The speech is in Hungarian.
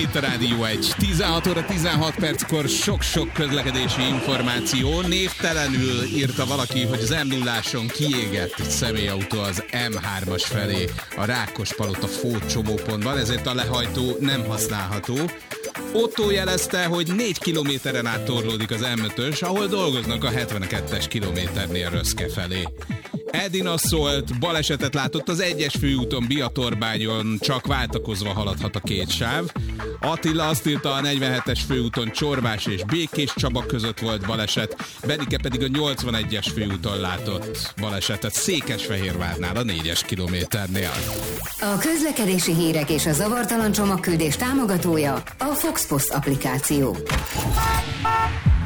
itt a Rádió 1. 16 óra 16 perckor sok-sok közlekedési információ. Névtelenül írta valaki, hogy az M0-áson kiégett egy személyautó az M3-as felé a Rákospalota Fót csomópontban, ezért a lehajtó nem használható. Otto jelezte, hogy 4 kilométeren át torlódik az M5-ös, ahol dolgoznak a 72-es kilométernél Röszke felé. Edina szólt, balesetet látott az 1-es főúton Biatorbányon, csak váltakozva haladhat a két sáv. Attila azt írta, a 47-es főúton Csorvás és Békés Csaba között volt baleset, Benike pedig a 81-es főúton látott balesetet Székesfehérvárnál a 4-es kilométernél. A közlekedési hírek és a zavartalan csomagküldés támogatója a Fox Post applikáció.